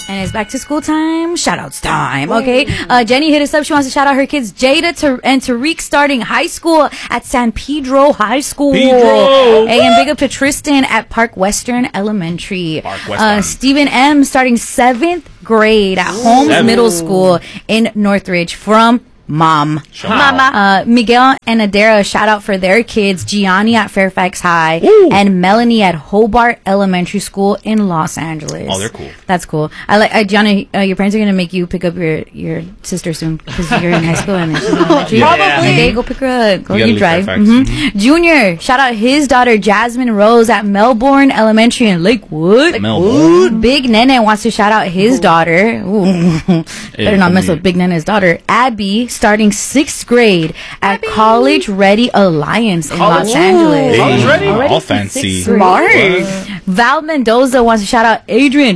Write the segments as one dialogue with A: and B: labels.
A: And it's back to school time. Shout outs time. Okay. Jenny hit us up. She wants to shout out her kids, Jada and Tariq, starting high school at San Pedro High School. Hey, and big up to Tristan at Park Western Elementary. Stephen M. starting 7th grade at Holmes Middle School in Northridge from Mama. Miguel and Adara, shout out for their kids, Gianni at Fairfax High and Melanie at Hobart Elementary School in Los Angeles.
B: Oh, they're cool.
A: That's cool. I like Gianni. Your parents are gonna make you pick up your sister soon because you're in high school and she's in elementary.
C: Probably.
A: Okay, go pick her up. Go you drive. Junior, shout out his daughter Jasmine Rose at Melbourne Elementary in Lakewood. Big Nene wants to shout out his daughter. Better not mess with Big Nene's daughter, Abby, starting 6th grade at College Ready Alliance in Los Angeles.
B: College Ready? All fancy.
A: Smart. Val Mendoza wants to shout out Adrian,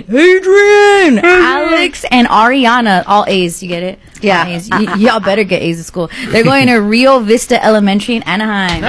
A: Alex, and Ariana. All A's. You get it?
C: Yeah.
A: A's. Y'all better get A's at school. They're going to Rio Vista Elementary in Anaheim.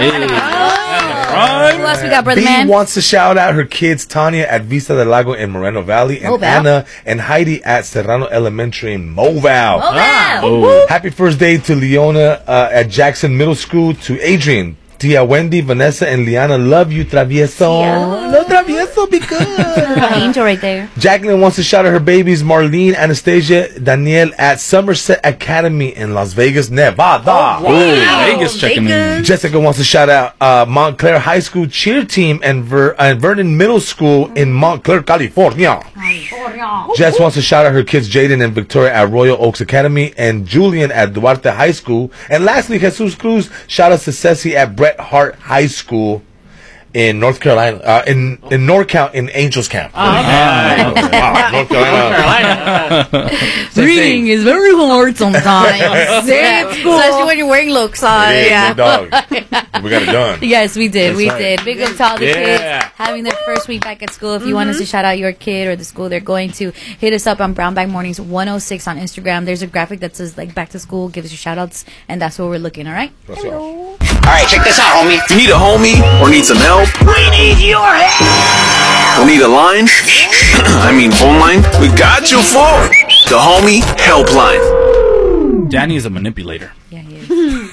A: Who else we got, brother man?
D: wants to shout out her kids, Tanya at Vista del Lago in Moreno Valley, and Anna and Heidi at Serrano Elementary in Moval. Happy first day to Leona at Jackson Middle School, to Adrian, Tia Wendy, Vanessa, and Liana. Love you, Travieso. Love Travieso, be good.
A: Angel right there.
D: Jacqueline wants to shout out her babies, Marlene, Anastasia, Danielle at Somerset Academy in Las Vegas, Nevada.
B: Vegas checking in.
D: Jessica wants to shout out Montclair High School cheer team and Vernon Middle School in Montclair, California. Jess wants to shout out her kids, Jaden and Victoria at Royal Oaks Academy and Julian at Duarte High School. And lastly, Jesus Cruz, shout out to Ceci at Bret Hart High School in North Carolina, in NorCal, in Angels Camp. Wow, North Carolina.
A: Reading is very hard sometimes. Especially when you're wearing looks on.
D: Yeah, dog. We got it done.
A: Yes, we did.
D: That's
A: we
D: right.
A: did. Big up to all the kids having their first week back at school. If you want us to shout out your kid or the school they're going to, hit us up on Brown Bag Mornings 106 on Instagram. There's a graphic that says like back to school. Give us your shout outs, and that's what we're looking. All right.
E: Alright, check this out, homie. You need a homie or need some help? We need your help! Or need a line? I mean phone line? We got you for the Homie Helpline.
B: Danny is a manipulator.
A: Yeah, he is.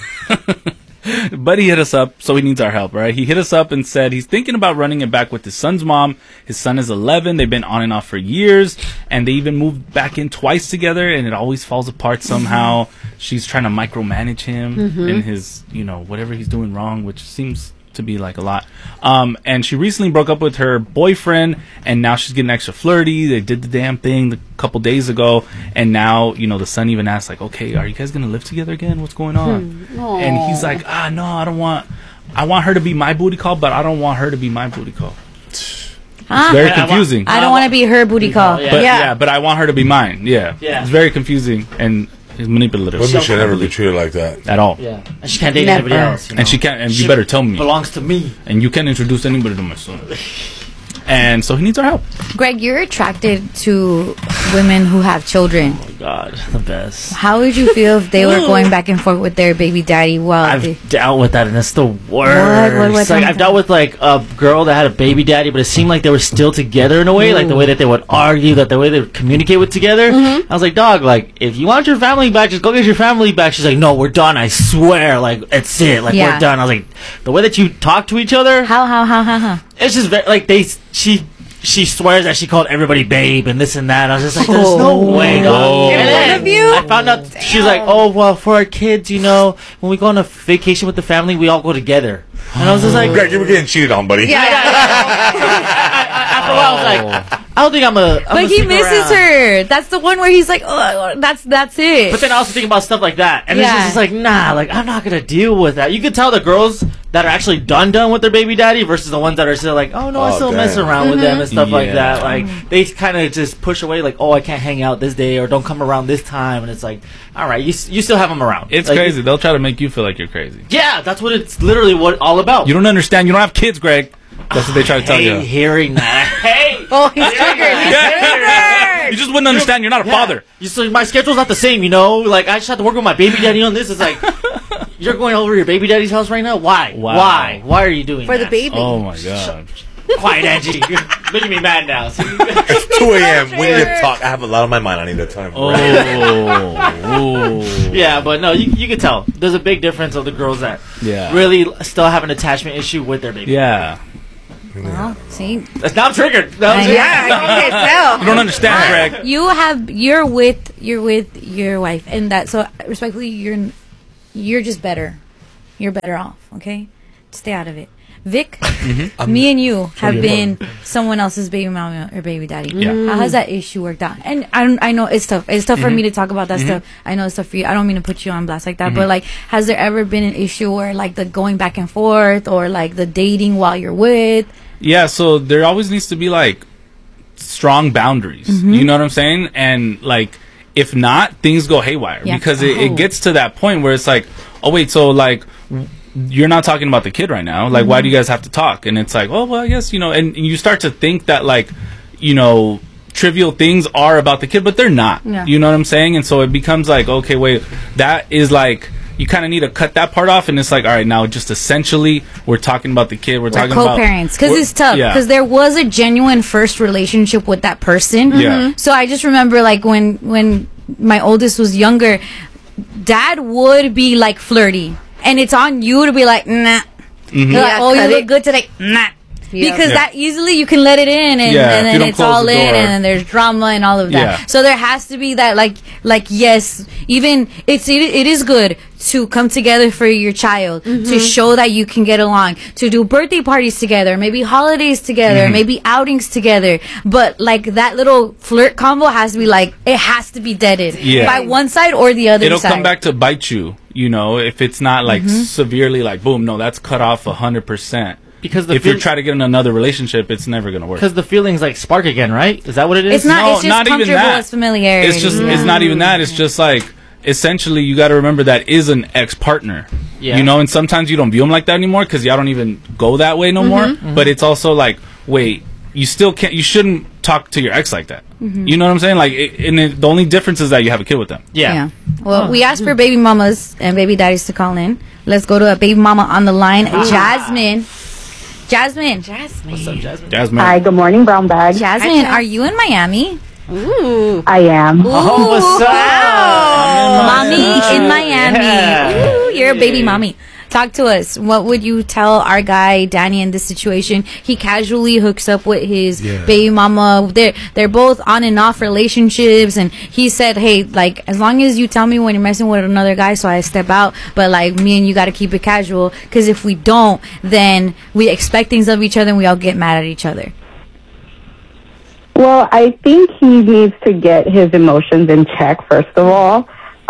B: But he hit us up, so he needs our help, right? He hit us up and said he's thinking about running it back with his son's mom. His son is 11. They've been on and off for years, and they even moved back in twice together, and it always falls apart somehow. She's trying to micromanage him in his, whatever he's doing wrong, which seems to be like a lot. And she recently broke up with her boyfriend, and now she's getting extra flirty. They did the damn thing a couple days ago, and now the son even asked like, okay, are you guys gonna live together again? What's going on? And he's like, no, I want her to be my booty call, but I don't want her to be my booty call. It's very confusing.
A: I don't want to be her booty call.
B: But I want her to be mine. It's very confusing and it's manipulative.
D: Women should never be treated like that
B: at all.
F: Yeah, and she can't date anybody else.
B: And she can't. And you better tell me.
F: Belongs to me.
B: And you can't introduce anybody to my son. And so he needs our help.
A: Greg, you're attracted to women who have children.
F: Oh my God, the best.
A: How would you feel if they were going back and forth with their baby daddy?
F: I've dealt with that, and it's the worst.
A: What
F: like, I've dealt with like a girl that had a baby daddy, but it seemed like they were still together in a way, like the way that they would argue, that the way they would communicate with together. I was like, dog, like if you want your family back, just go get your family back. She's like, no, we're done. I swear, like it's it. Like we're done. I was like, the way that you talk to each other.
A: How?
F: It's just very, like she swears that she called everybody babe and this and that. I was just like, there's no way, dog. I found out she's like, oh well, for our kids, when we go on a vacation with the family, we all go together. And I was just like,
D: Greg, you were getting cheated on, buddy.
F: Yeah. After a while, I was like, I don't think I'm
A: but he misses her. That's the one where he's like, oh, that's it.
F: But then I also think about stuff like that, and it's just like, nah, like I'm not gonna deal with that. You can tell the girls that are actually done with their baby daddy versus the ones that are still like, oh no, I still mess around with them and stuff like that. Like they kind of just push away, like, oh, I can't hang out this day or don't come around this time, and it's like, all right, you still have them around.
B: It's
F: like,
B: crazy. They'll try to make you feel like you're crazy.
F: Yeah, that's what it's literally all about.
B: You don't understand. You don't have kids, Greg. That's what they try to tell you.
F: Hearing that.
A: Oh, he's triggered.
B: You just wouldn't understand. You're not a father.
F: So my schedule's not the same, Like, I just have to work with my baby daddy on this. It's like, you're going over your baby daddy's house right now? Why? Why are you doing
C: for
F: that?
C: the baby?
B: Oh, my God.
F: Quiet, Angie. You're making me mad now.
D: It's 2 a.m. We need to talk. I have a lot on my mind. I need to tell him.
F: Yeah, but no, you can tell. There's a big difference of the girls that really still have an attachment issue with their baby.
B: Yeah.
A: Well, see,
F: Now I'm triggered.
A: yeah, I can tell.
B: You don't understand, Greg.
A: You're with your wife, and that, so respectfully, you're just better. You're better off. Okay, stay out of it. Vic, me and you have been someone else's baby mama or baby daddy.
B: Yeah.
A: How has that issue worked out? And I know it's tough. It's tough for me to talk about that stuff. I know it's tough for you. I don't mean to put you on blast like that, but like, has there ever been an issue where like the going back and forth or like the dating while you're with?
B: Yeah, so there always needs to be like strong boundaries. You know what I'm saying? And like, if not, things go haywire because it gets to that point where it's like, oh wait, so like, you're not talking about the kid right now. Like, why do you guys have to talk? And it's like, oh, well, I guess, you know, and you start to think that, like, you know, trivial things are about the kid, but they're not. Yeah. You know what I'm saying? And so it becomes like, okay, wait, that is like, you kind of need to cut that part off. And it's like, all right, now just essentially we're talking about the kid. We're talking about
A: co-parents. Because it's tough. Because there was a genuine first relationship with that person.
B: Yeah.
A: So I just remember, like, when my oldest was younger, dad would be, like, flirty. And it's on you to be like, nah. Like, oh, you look good today. Nah. Because that easily you can let it in, and then it's all in, and then there's drama and all of that. So there has to be that, like yes, even it is good to come together for your child, to show that you can get along, to do birthday parties together, maybe holidays together, maybe outings together. But like that little flirt combo has to be like, it has to be deaded by one side or the other.
B: It'll come back to bite you, you know, if it's not like severely like boom, no, that's cut off 100%. Because if you're trying to get in another relationship, it's never going to work.
F: Because the feelings like spark again, right? Is that what it is?
A: It's not. No, it's just not comfortable. Even that. It's familiarity.
B: It's just. It's not even that. It's just like essentially you got to remember that is an ex-partner. Yeah. You know, and sometimes you don't view them like that anymore because y'all don't even go that way no more. But it's also like, wait, you still can't. You shouldn't talk to your ex like that. You know what I'm saying? Like, the only difference is that you have a kid with them.
A: Yeah. Well, we asked for baby mamas and baby daddies to call in. Let's go to a baby mama on the line, Jasmine. Jasmine.
F: What's up, Jasmine?
C: Hi, good morning, Brown Bag.
A: Jasmine, are you in Miami?
C: Ooh. I am.
F: Ooh, oh, what's up?
A: Wow. Mommy in Miami. Yeah. Ooh, you're a baby mommy. Talk to us. What would you tell our guy Danny in this situation? He casually hooks up with his baby mama. They're both on and off relationships, and he said, "Hey, like as long as you tell me when you're messing with another guy, so I step out. But like me and you got to keep it casual, because if we don't, then we expect things of each other, and we all get mad at each other."
C: Well, I think he needs to get his emotions in check first of all.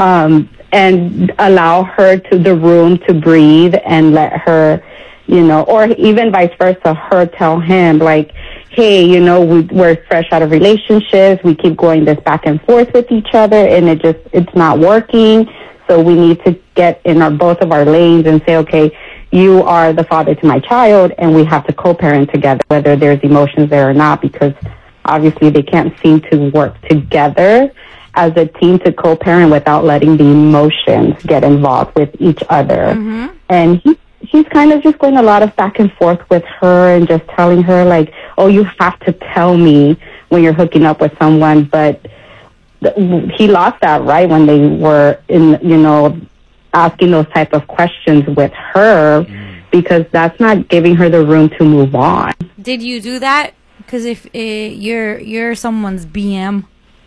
C: And allow her the room to breathe and let her, you know, or even vice versa, her tell him like, hey, you know, we're fresh out of relationships. We keep going this back and forth with each other and it's not working. So we need to get in both of our lanes and say, okay, you are the father to my child and we have to co-parent together, whether there's emotions there or not, because obviously they can't seem to work together as a team to co-parent without letting the emotions get involved with each other. And he's kind of just going a lot of back and forth with her and just telling her like, oh, you have to tell me when you're hooking up with someone. But he lost that right when they were in, you know, asking those type of questions with her, because that's not giving her the room to move on.
A: Did you do that? Because if you're someone's BM.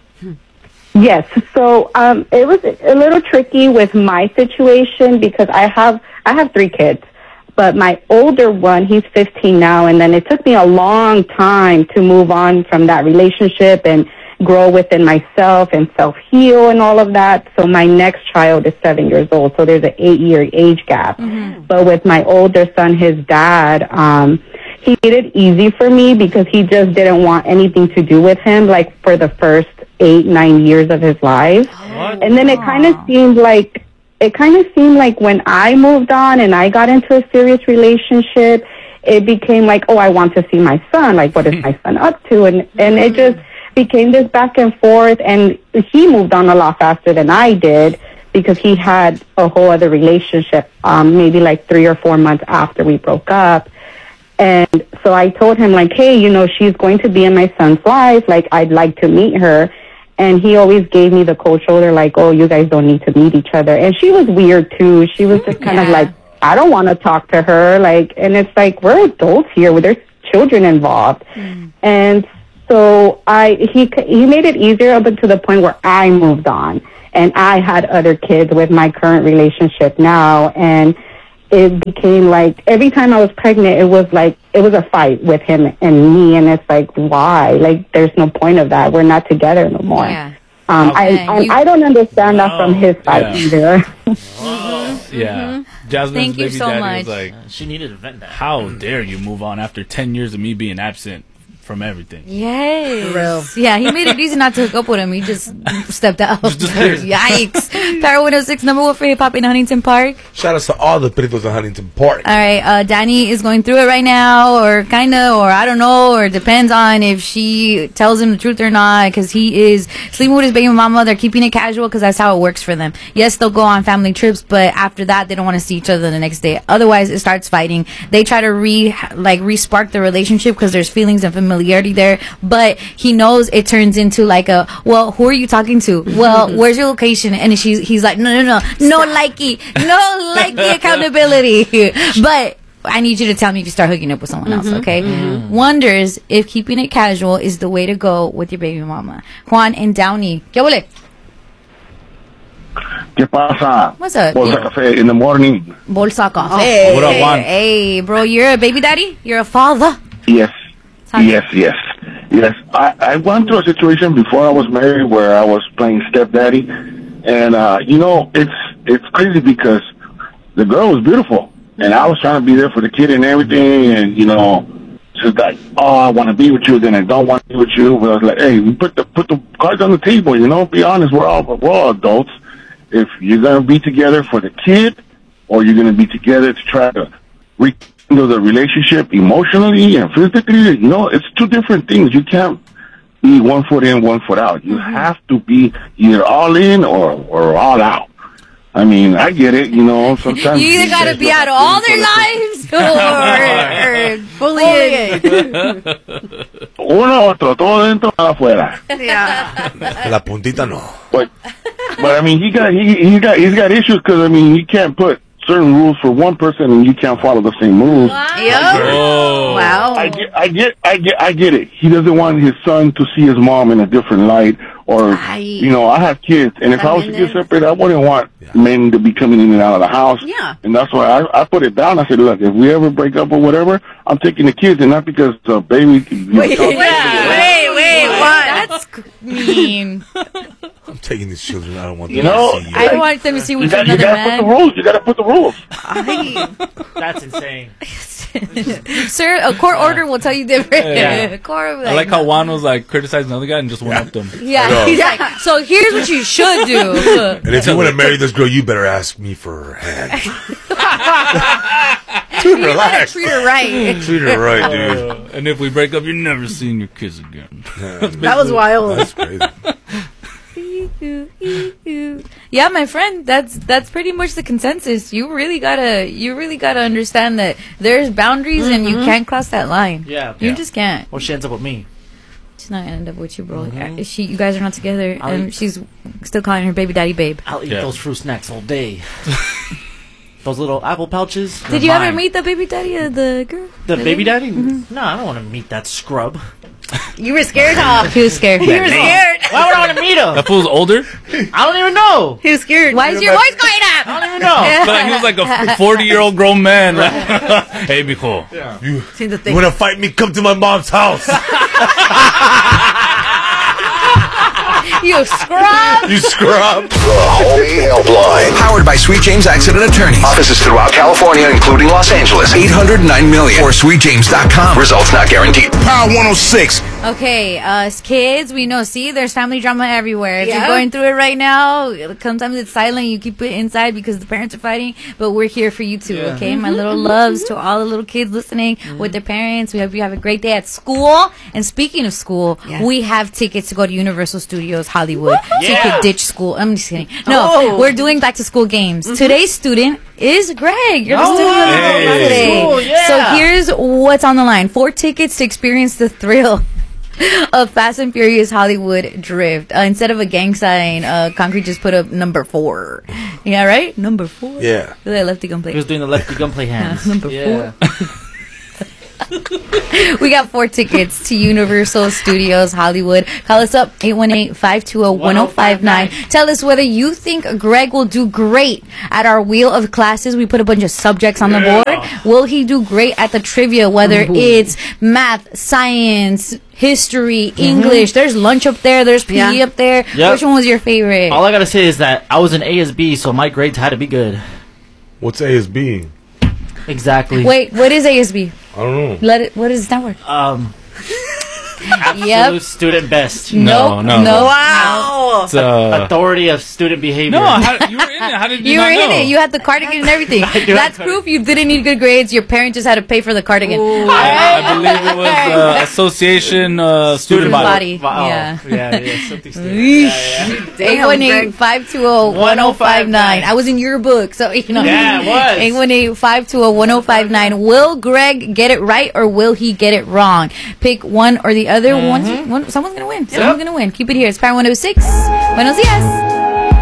C: Yes. So it was a little tricky with my situation because I have 3 kids, but my older one, he's 15 now, and then it took me a long time to move on from that relationship and grow within myself and self-heal and all of that. So my next child is 7 years old, so there's an 8-year age gap. But with my older son, his dad, he made it easy for me because he just didn't want anything to do with him, like for the first 8-9 years of his life. And then it kind of seemed like when I moved on and I got into a serious relationship, it became like, oh, I want to see my son. Like, what is my son up to? And it just became this back and forth. And he moved on a lot faster than I did because he had a whole other relationship, maybe like 3 or 4 months after we broke up. And so I told him, like, hey, she's going to be in my son's life. Like, I'd like to meet her. And he always gave me the cold shoulder, like, oh, you guys don't need to meet each other. And she was weird, too. She was just kind of like, I don't want to talk to her. Like, and it's like, we're adults here. There's children involved. And so he made it easier up until the point where I moved on. And I had other kids with my current relationship now. And it became like every time I was pregnant, it was a fight with him and me. And it's like, why? Like, there's no point of that. We're not together no more.
A: Yeah.
C: I don't understand that from his side either.
B: Yeah. Jasmine's
A: Thank you
B: baby
A: so
B: daddy
A: much.
B: was like,
F: She needed to vent that.
B: how dare you move on after 10 years of me being absent from everything?
A: Yes. Yeah, he made it easy not to hook up with him. He just stepped out.
B: disappeared.
A: Yikes. Power 106, number one for hip hop in Huntington Park.
D: Shout out to all the Peritos in Huntington Park.
A: All right, Danny is going through it right now, or kind of, or I don't know, or it depends on if she tells him the truth or not, because he is sleeping with his baby mama. They're keeping it casual because that's how it works for them. Yes, they'll go on family trips, but after that, they don't want to see each other the next day. Otherwise, it starts fighting. They try to re-spark the relationship because there's feelings and familiarity there, but he knows it turns into like a, well, who are you talking to? Well, where's your location? And he's like, no likey accountability. But I need you to tell me if you start hooking up with someone else, okay? Wonders if keeping it casual is the way to go with your baby mama. Juan and Downey. ¿Qué huele?
G: ¿Qué pasa?
A: What's up?
G: Bolsa Café in the morning.
A: Bolsa Café.
B: What up, Juan?
A: Hey, bro, you're a baby daddy? You're a father?
G: Yes. Yes. I went through a situation before I was married where I was playing stepdaddy. And, it's crazy because the girl was beautiful. And I was trying to be there for the kid and everything. And, she's like, oh, I want to be with you, then I don't want to be with you. But I was like, hey, we put the cards on the table, be honest. We're all adults. If you're going to be together for the kid or you're going to be together to try to rekindle the relationship emotionally and physically, it's two different things. You can't be 1 foot in, 1 foot out. You have to be either all in or all out. I mean, I get it, sometimes...
A: You either gotta be out all their lives or fully in.
G: Uno, otro, todo dentro, nada afuera.
A: Yeah.
D: La puntita no.
G: But I mean, he's got issues because, I mean, you can't put certain rules for one person and you can't follow the same rules.
A: Wow. Wow.
G: I get it. He doesn't want his son to see his mom in a different light. Or, I have kids, and if I was to get separated, I wouldn't want men to be coming in and out of the house. Yeah. And that's why I put it down. I said, look, if we ever break up or whatever, I'm taking the kids, and not because the baby...
A: Wait, what? That's mean.
D: I'm taking these children. I don't want them
G: to
D: see you.
A: I don't want them to see with another man.
G: You gotta put the rules.
F: That's insane.
A: Sir, a court order will tell you different.
B: Yeah. I like how Juan was criticizing another guy and just went up to him.
A: Yeah, he's like, so here's what you should do.
D: And if you want to marry this girl, you better ask me for her hand. Dude, relax.
A: Treat her right.
D: Treat her right, dude.
B: And if we break up, you're never seeing your kids again.
A: That was wild.
D: That's crazy.
A: Yeah, my friend, that's pretty much the consensus. You really gotta understand that there's boundaries and you can't cross that line.
F: Yeah,
A: you just can't.
F: Well, she ends up with me.
A: She's not gonna end up with you, bro. You guys are not together, and she's still calling her baby daddy babe.
F: I'll eat those fruit snacks all day. Those little apple pouches.
A: Did you ever meet the baby daddy of the girl?
F: The baby daddy? No, I don't want to meet that scrub.
A: You were scared, huh? He was scared.
F: He was scared. Why would I want to meet him?
B: That fool's older?
F: I don't even know.
A: He was scared. Why is your voice going up?
F: I don't even know.
B: He was like a 40-year-old grown man. Hey, mijo.
D: Yeah. You want to fight me? Come to my mom's house.
A: You scrub.
D: You scrub.
E: The Homie Helpline. Powered by Sweet James Accident Attorneys. Offices throughout California, including Los Angeles. 800-9 million or sweetjames.com. Results not guaranteed.
D: Power 106.
A: Okay, us kids, we know. See, there's family drama everywhere. If you're going through it right now, sometimes it's silent. You keep it inside because the parents are fighting. But we're here for you too. Okay, my little loves to all the little kids listening with their parents. We hope you have a great day at school. And speaking of school, we have tickets to go to Universal Studios Hollywood. So you could ditch school. I'm just kidding. No, we're doing back to school games. Today's student is Greg. You're the student of the day today.
F: Cool,
A: So here's what's on the line: 4 tickets to experience the thrill of Fast and Furious Hollywood Drift. Instead of a gang sign, Concrete just put up number 4. Yeah, right? Number 4.
D: Yeah.
A: That lefty gunplay.
F: He was doing the lefty gunplay hands.
A: Number 4. We got 4 tickets to Universal Studios Hollywood. Call us up 818-520-1059. Tell us whether you think Greg will do great at our wheel of classes. We put a bunch of subjects on the board. Will he do great at the trivia, whether it's math, science, history, English? There's lunch up there, there's PE up there. Which one was your favorite?
F: All I gotta say is that I was in ASB, so my grades had to be good.
D: What's ASB?
F: Exactly.
A: Wait, what is ASB?
D: I don't know.
A: What does that word?
F: Absolute student best.
B: No.
A: Wow.
B: It's,
F: authority of student behavior.
B: No, you were in it. How did you
A: You
B: not
A: were in
B: know?
A: it. You had the cardigan and everything. That's proof you didn't need good grades. Your parents just had to pay for the cardigan.
B: I believe it was Association Student Body.
A: Yeah.
F: Something stupid.
A: 818-520-1059. I was in your book, so you know.
F: Yeah, it was.
A: 818-520-1059. Will Greg get it right or will he get it wrong? Pick one or the other. Someone's gonna win. Someone's gonna win. Keep it here. It's Power 106. Buenos dias.